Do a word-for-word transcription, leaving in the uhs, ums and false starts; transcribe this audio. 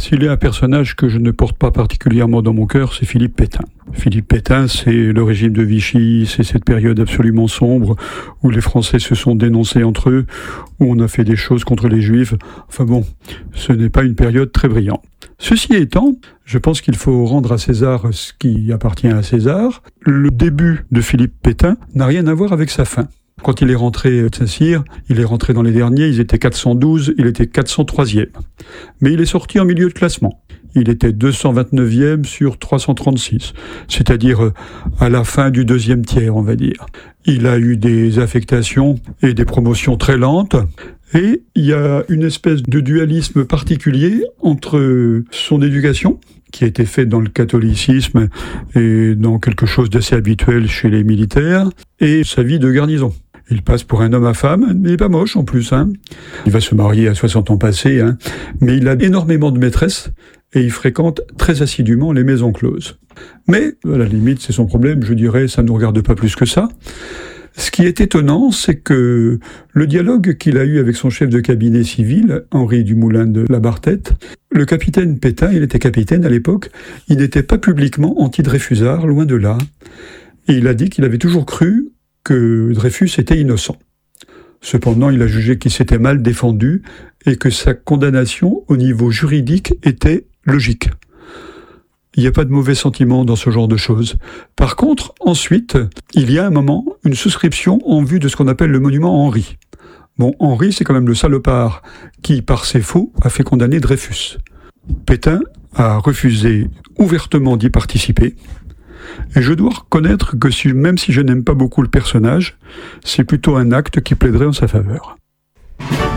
S'il y a un personnage que je ne porte pas particulièrement dans mon cœur, c'est Philippe Pétain. Philippe Pétain, c'est le régime de Vichy, c'est cette période absolument sombre où les Français se sont dénoncés entre eux, où on a fait des choses contre les Juifs. Enfin bon, ce n'est pas une période très brillante. Ceci étant, je pense qu'il faut rendre à César ce qui appartient à César. Le début de Philippe Pétain n'a rien à voir avec sa fin. Quand il est rentré de Saint-Cyr, il est rentré dans les derniers, ils étaient quatre cent douze, il était quatre cent troisième. Mais il est sorti en milieu de classement. Il était deux cent vingt-neuvième sur trois cent trente-six, c'est-à-dire à la fin du deuxième tiers, on va dire. Il a eu des affectations et des promotions très lentes, et il y a une espèce de dualisme particulier entre son éducation, qui a été faite dans le catholicisme et dans quelque chose d'assez habituel chez les militaires, et sa vie de garnison. Il passe pour un homme à femme, mais il n'est pas moche en plus. Hein. Il va se marier à soixante ans passés, hein. Mais il a énormément de maîtresses et il fréquente très assidûment les maisons closes. Mais, à la limite, c'est son problème, je dirais, ça ne nous regarde pas plus que ça. Ce qui est étonnant, c'est que le dialogue qu'il a eu avec son chef de cabinet civil, Henri Dumoulin de la Barthette, le capitaine Pétain, il était capitaine à l'époque, il n'était pas publiquement anti-Dreyfusard, loin de là. Et il a dit qu'il avait toujours cru que Dreyfus était innocent. Cependant, il a jugé qu'il s'était mal défendu et que sa condamnation au niveau juridique était logique. Il n'y a pas de mauvais sentiment dans ce genre de choses. Par contre, ensuite, il y a un moment, une souscription en vue de ce qu'on appelle le monument Henri. Bon, Henri, c'est quand même le salopard qui, par ses faux, a fait condamner Dreyfus. Pétain a refusé ouvertement d'y participer. Et je dois reconnaître que si, même si je n'aime pas beaucoup le personnage, c'est plutôt un acte qui plaiderait en sa faveur.